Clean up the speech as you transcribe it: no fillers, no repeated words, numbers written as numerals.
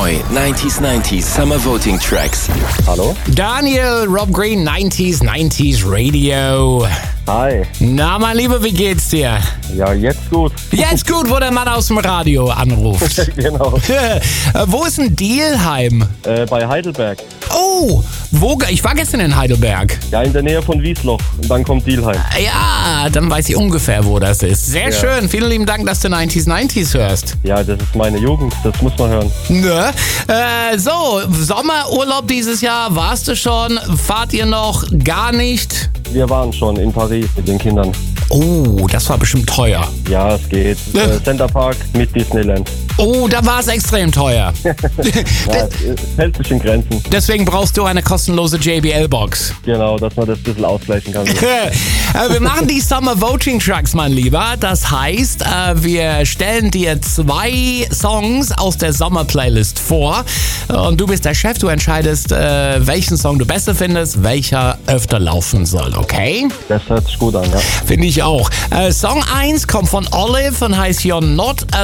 neu 90s Summer Voting Tracks. Hallo? Daniel, Rob Green, 90s Radio. Hi. Na, mein Lieber, wie geht's dir? Ja, jetzt gut. Jetzt gut, wo der Mann aus dem Radio anruft. Genau. Wo ist denn Dielheim? Bei Heidelberg. Oh, ich war gestern in Heidelberg. Ja, in der Nähe von Wiesloch. Und dann kommt Dielheim. Ja, dann weiß ich ungefähr, wo das ist. Sehr Ja. schön. Vielen lieben Dank, dass du 90s hörst. Ja, das ist meine Jugend. Das muss man hören. Ne? So, Sommerurlaub dieses Jahr, warst du schon? Fahrt ihr noch? Gar nicht? Wir waren schon in Paris mit den Kindern. Oh, das war bestimmt teuer. Ja, es geht. Center Park mit Disneyland. Oh, da war es extrem teuer. Ja, es hält sich in Grenzen. Deswegen brauchst du eine kostenlose JBL-Box. Genau, dass man das ein bisschen ausgleichen kann. Wir machen die Summer Voting Tracks, mein Lieber. Das heißt, wir stellen dir 2 Songs aus der Sommer-Playlist vor. Und du bist der Chef, du entscheidest, welchen Song du besser findest, welcher öfter laufen soll, okay? Das hört sich gut an, ja. Finde ich auch. Song 1 kommt von Olive und heißt You're Not